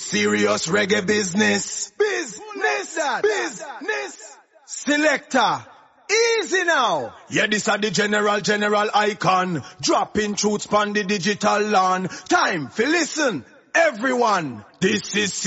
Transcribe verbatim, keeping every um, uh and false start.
serious reggae business. Business, business. Selector, easy now. Yeah, this are the general, general icon. Dropping truths on the digital lawn. Time for listen, everyone. This is